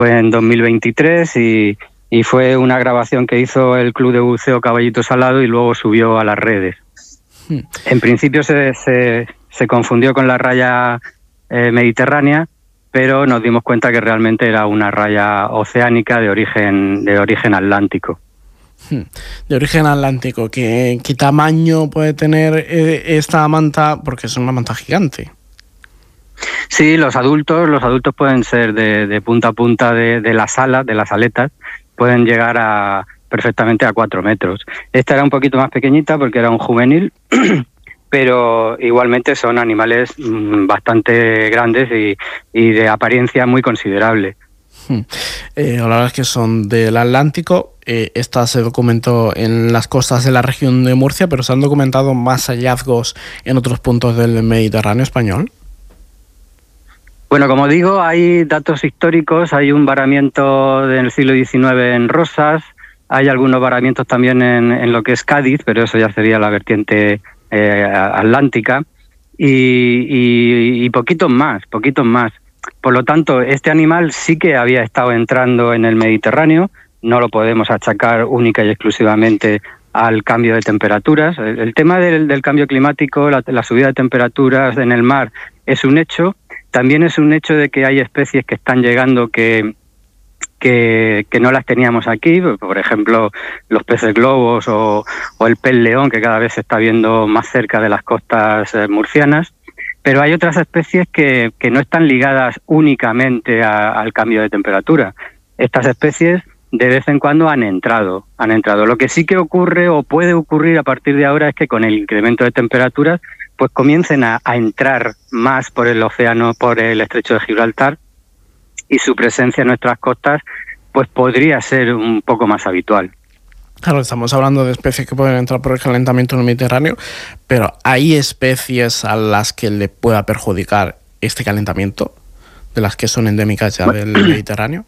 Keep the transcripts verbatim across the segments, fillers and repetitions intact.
Fue en dos mil veintitrés y, y fue una grabación que hizo el Club de Buceo Caballito Salado y luego subió a las redes. Hmm. En principio se, se, se confundió con la raya eh, mediterránea, pero nos dimos cuenta que realmente era una raya oceánica de origen, de origen atlántico. De origen atlántico. ¿Qué, qué tamaño puede tener eh, esta manta? Porque es una manta gigante. Sí, los adultos, los adultos pueden ser de, de punta a punta de, de las alas, de las aletas, pueden llegar a perfectamente a cuatro metros. Esta era un poquito más pequeñita porque era un juvenil, pero igualmente son animales bastante grandes y, y de apariencia muy considerable. Hmm. Eh, la verdad es que son del Atlántico. Eh, esta se documentó en las costas de la región de Murcia, pero se han documentado más hallazgos en otros puntos del Mediterráneo español. Bueno, como digo, hay datos históricos, hay un varamiento del siglo diecinueve en Rosas, hay algunos varamientos también en, en lo que es Cádiz, pero eso ya sería la vertiente eh, atlántica, y, y, y poquitos más, poquitos más. Por lo tanto, este animal sí que había estado entrando en el Mediterráneo, no lo podemos achacar única y exclusivamente al cambio de temperaturas. El, el tema del, del cambio climático, la, la subida de temperaturas en el mar es un hecho. También es un hecho de que hay especies que están llegando que, que, que no las teníamos aquí, por ejemplo, los peces globos o, o el pez león, que cada vez se está viendo más cerca de las costas eh, murcianas. Pero hay otras especies que, que no están ligadas únicamente a, al cambio de temperatura. Estas especies de vez en cuando han entrado, han entrado. Lo que sí que ocurre o puede ocurrir a partir de ahora es que con el incremento de temperaturas pues comiencen a, a entrar más por el océano, por el estrecho de Gibraltar, y su presencia en nuestras costas pues podría ser un poco más habitual. Claro, estamos hablando de especies que pueden entrar por el calentamiento en el Mediterráneo, pero ¿hay especies a las que le pueda perjudicar este calentamiento, de las que son endémicas ya del Mediterráneo?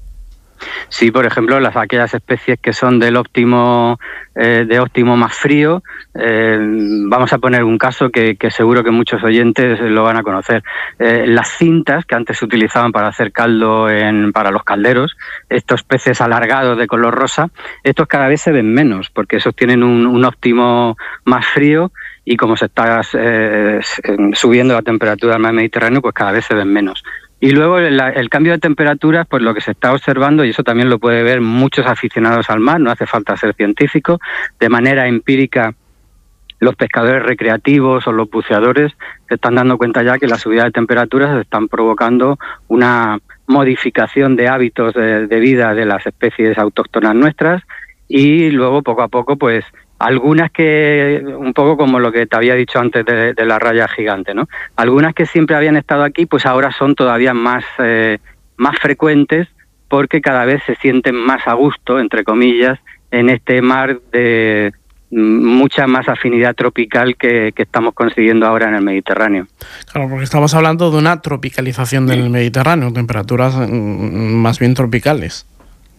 Sí, por ejemplo, las aquellas especies que son del óptimo eh, de óptimo más frío. Eh, vamos a poner un caso que, que seguro que muchos oyentes lo van a conocer. Eh, las cintas que antes se utilizaban para hacer caldo en, para los calderos, estos peces alargados de color rosa, estos cada vez se ven menos porque esos tienen un, un óptimo más frío y como se está eh, subiendo la temperatura del mar Mediterráneo, pues cada vez se ven menos. Y luego el, el cambio de temperaturas, pues lo que se está observando, y eso también lo puede ver muchos aficionados al mar, no hace falta ser científico, de manera empírica los pescadores recreativos o los buceadores se están dando cuenta ya que la subida de temperaturas están provocando una modificación de hábitos de, de vida de las especies autóctonas nuestras, y luego poco a poco pues algunas que, un poco como lo que te había dicho antes de, de la raya gigante, ¿no? Algunas que siempre habían estado aquí, pues ahora son todavía más, eh, más frecuentes porque cada vez se sienten más a gusto, entre comillas, en este mar de mucha más afinidad tropical que, que estamos consiguiendo ahora en el Mediterráneo. Claro, porque estamos hablando de una tropicalización del Mediterráneo, temperaturas más bien tropicales.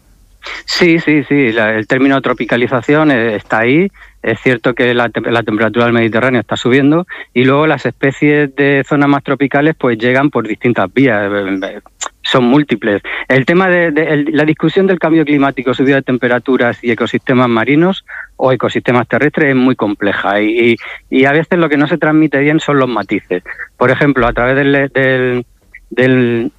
Sí, sí, sí, la, el término tropicalización está ahí. Es cierto que la, la temperatura del Mediterráneo está subiendo y luego las especies de zonas más tropicales pues llegan por distintas vías, son múltiples. El tema de, de el, la discusión del cambio climático, subida de temperaturas y ecosistemas marinos o ecosistemas terrestres es muy compleja y, y, y a veces lo que no se transmite bien son los matices. Por ejemplo, a través del... del, del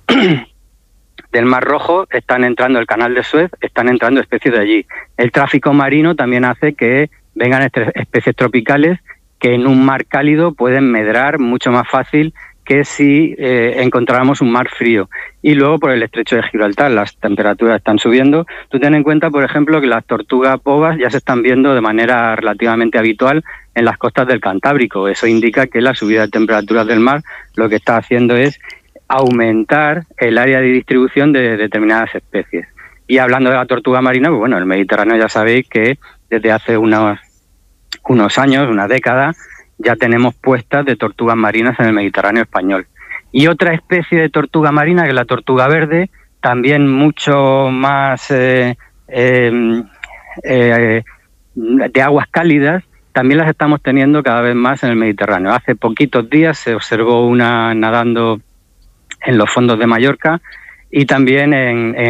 del Mar Rojo están entrando el Canal de Suez, están entrando especies de allí. El tráfico marino también hace que vengan especies tropicales que en un mar cálido pueden medrar mucho más fácil que si eh, encontráramos un mar frío. Y luego por el estrecho de Gibraltar las temperaturas están subiendo. Tú ten en cuenta, por ejemplo, que las tortugas bobas ya se están viendo de manera relativamente habitual en las costas del Cantábrico. Eso indica que la subida de temperaturas del mar lo que está haciendo es aumentar el área de distribución de determinadas especies. Y hablando de la tortuga marina, pues bueno, el Mediterráneo ya sabéis que desde hace unos, unos años, una década, ya tenemos puestas de tortugas marinas en el Mediterráneo español. Y otra especie de tortuga marina, que es la tortuga verde, también mucho más eh, eh, eh, de aguas cálidas, también las estamos teniendo cada vez más en el Mediterráneo. Hace poquitos días se observó una nadando en los fondos de Mallorca y también en, en